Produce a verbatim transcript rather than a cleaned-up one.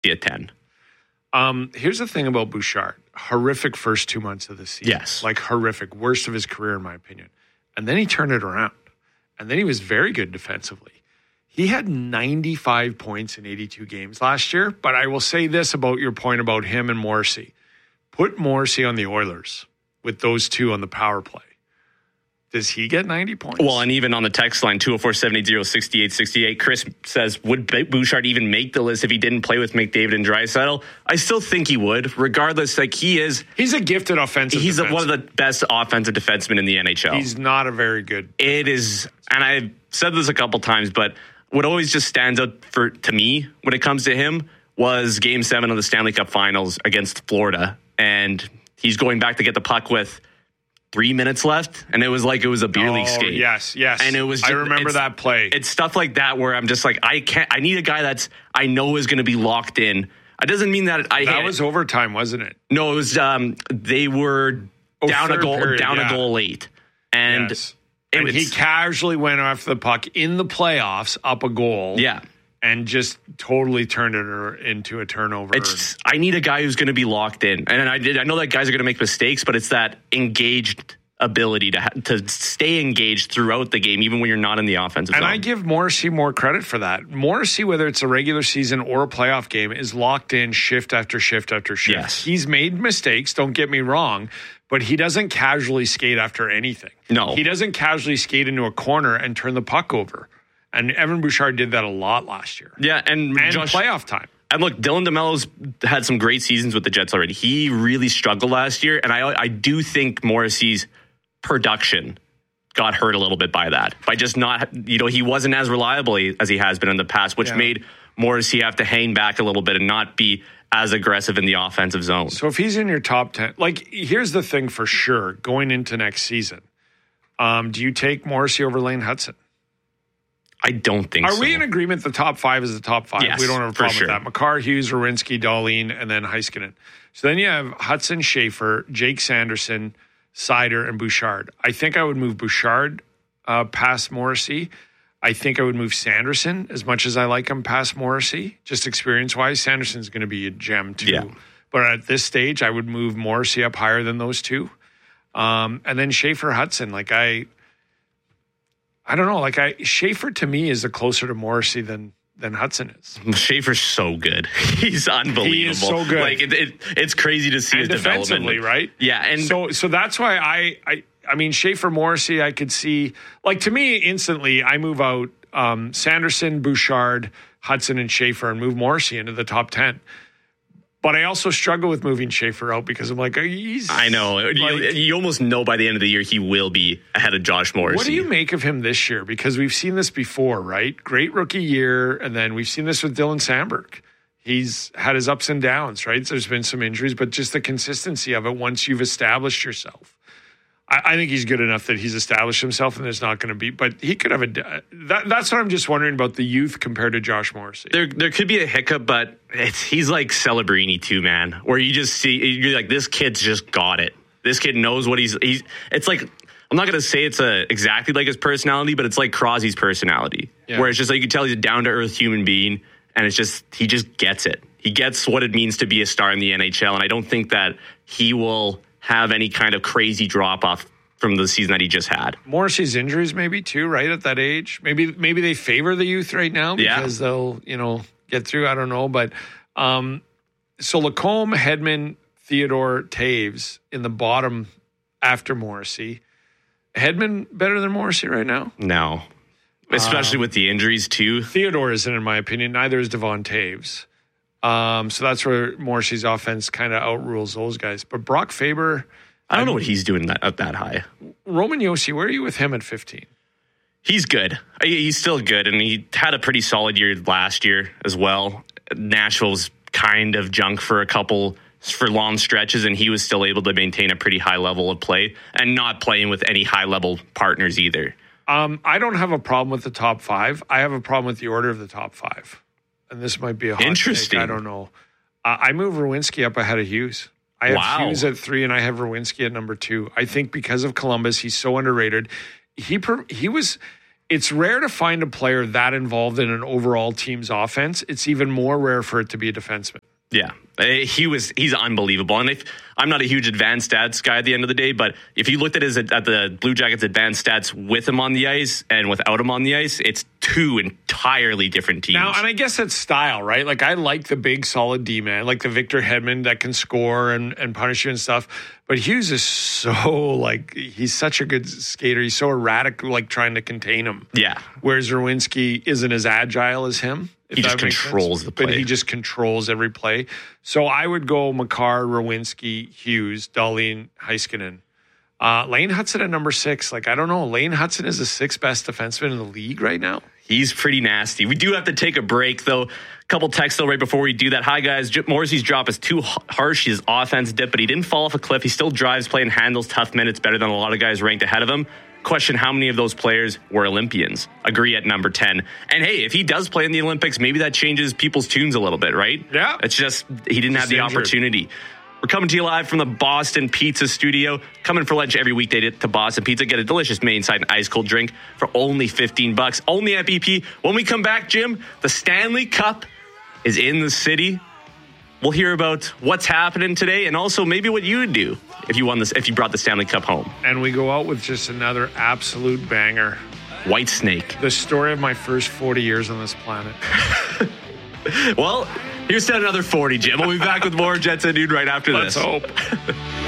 be a ten. Um, here's the thing about Bouchard. Horrific first two months of the season. Yes. Like horrific. Worst of his career, in my opinion. And then he turned it around. And then he was very good defensively. He had ninety-five points in eighty-two games last year. But I will say this about your point about him and Morrissey. Put Morrissey on the Oilers with those two on the power play. Does he get ninety points? Well, and even on the text line, two oh four, seven eight zero, six eight six eight, Chris says, would Bouchard even make the list if he didn't play with McDavid and Draisaitl? I still think he would, regardless. Like, he is... He's a gifted offensive He's a, defenseman. one of the best offensive defensemen in the N H L. He's not a very good... It is, and I've said this a couple times, but what always just stands out for to me when it comes to him was Game seven of the Stanley Cup Finals against Florida, and he's going back to get the puck with three minutes left, and it was like it was a beer oh, league skate. Yes, yes. And it was. Just, I remember that play. It's stuff like that where I'm just like, I can't. I need a guy that's I know is going to be locked in. It doesn't mean that I. That was overtime, wasn't it? No, it was. Um, they were oh, down a goal, period, down yeah. a goal late, and yes. and he casually went after the puck in the playoffs, up a goal. Yeah. And just totally turned it into a turnover. It's I need a guy who's going to be locked in, and I did. I know that guys are going to make mistakes, but it's that engaged ability to ha- to stay engaged throughout the game, even when you're not in the offensive and zone. I give Morrissey more credit for that. Morrissey, whether it's a regular season or a playoff game, is locked in shift after shift after shift. Yes. He's made mistakes, don't get me wrong, but he doesn't casually skate after anything. No. He doesn't casually skate into a corner and turn the puck over. And Evan Bouchard did that a lot last year. Yeah, and, and Josh, playoff time. And look, Dylan DeMello's had some great seasons with the Jets already. He really struggled last year, and I I do think Morrissey's production got hurt a little bit by that. By just not, you know, he wasn't as reliable as he has been in the past, which yeah. made Morrissey have to hang back a little bit and not be as aggressive in the offensive zone. So if he's in your top ten, like, here's the thing for sure, going into next season, um, do you take Morrissey over Lane Hudson? I don't think Are so. Are we in agreement the top five is the top five? Yes, we don't have a problem sure. with that. Makar, Hughes, Werenski, Dahlin, and then Heiskanen. So then you have Hudson, Schaefer, Jake Sanderson, Seider, and Bouchard. I think I would move Bouchard uh, past Morrissey. I think I would move Sanderson, as much as I like him, past Morrissey, just experience-wise. Sanderson's going to be a gem, too. Yeah. But at this stage, I would move Morrissey up higher than those two. Um, and then Schaefer, Hudson. Like, I... I don't know. Like I, Schaefer to me is a closer to Morrissey than than Hudson is. Schaefer's so good. He's unbelievable. He is so good. Like it, it, it's crazy to see and his defensively, development. right? Yeah, and so so that's why I I I mean Schaefer, Morrissey. I could see like to me instantly. I move out um, Sanderson, Bouchard, Hudson, and Schaefer, and move Morrissey into the top ten. But I also struggle with moving Schaefer out because I'm like, he's... I know. Like, you, you almost know by the end of the year he will be ahead of Josh Morrissey. What do you make of him this year? Because we've seen this before, right? Great rookie year, and then we've seen this with Dylan Sandberg. He's had his ups and downs, right? There's been some injuries, but just the consistency of it once you've established yourself. I, I think he's good enough that he's established himself, and there's not going to be... But he could have a... That, that's what I'm just wondering about the youth compared to Josh Morrissey. There there could be a hiccup, but it's he's like Celebrini too, man. Where you just see... You're like, this kid's just got it. This kid knows what he's... he's. It's like... I'm not going to say it's a, exactly like his personality, but it's like Crosby's personality. Yeah. Where it's just like you can tell he's a down-to-earth human being, and it's just... He just gets it. He gets what it means to be a star in the N H L, and I don't think that he will... have any kind of crazy drop off from the season that he just had. Morrissey's injuries maybe too, right? At that age, maybe maybe they favor the youth right now because yeah. they'll you know get through. I don't know, but um, so Lacombe, Hedman, Theodore, Taves in the bottom after Morrissey. Hedman better than Morrissey right now? No, especially um, with the injuries too. Theodore isn't, in my opinion. Neither is Devon Taves. Um, so that's where Morrissey's offense kind of outrules those guys. But Brock Faber, I don't know what he's doing that, up that high. Roman Josi, where are you with him at fifteen? He's good. He's still good, and he had a pretty solid year last year as well. Nashville's kind of junk for a couple for long stretches, and he was still able to maintain a pretty high level of play and not playing with any high level partners either. Um, I don't have a problem with the top five. I have a problem with the order of the top five. And this might be a hot Interesting. take. I don't know. Uh, I move Werenski up ahead of Hughes. I have wow. Hughes at three, and I have Werenski at number two. I think because of Columbus, he's so underrated. He he was it's rare to find a player that involved in an overall team's offense. It's even more rare for it to be a defenseman. Yeah, he was. He's unbelievable. And if I'm not a huge advanced stats guy at the end of the day, but if you looked at his at the Blue Jackets advanced stats with him on the ice and without him on the ice, it's two entirely different teams. Now, and I guess that's style, right? Like I like the big, solid D man, like the Victor Hedman that can score and and punish you and stuff. But Hughes is so like he's such a good skater. He's so erratic, like trying to contain him. Yeah. Whereas Rowinski isn't as agile as him. He just controls the play. But he just controls every play. So I would go Makar, Rowinski, Hughes, Dahlin, Heiskanen. Uh, Lane Hudson at number six. Like, I don't know. Lane Hudson is the sixth best defenseman in the league right now. He's pretty nasty. We do have to take a break, though. A couple texts, though, right before we do that. Hi, guys. J- Morrissey's drop is too harsh. His offense dipped, but he didn't fall off a cliff. He still drives, play, and handles tough minutes better than a lot of guys ranked ahead of him. Question, how many of those players were Olympians? Agree at number ten. And hey, if he does play in the Olympics, maybe that changes people's tunes a little bit, right? Yeah. It's just he didn't have the injured. opportunity. We're coming to you live from the Boston Pizza Studio. Coming for lunch every weekday to Boston Pizza. Get a delicious main side and ice cold drink for only fifteen bucks. Only at B P. When we come back, Jim, the Stanley Cup is in the city. We'll hear about what's happening today and also maybe what you would do if you won this, if you brought the Stanley Cup home. And we go out with just another absolute banger. White Snake. The story of my first forty years on this planet. Well, here's to another forty, Jim. We'll be back with more Jets at noon right after Let's this. Let's hope.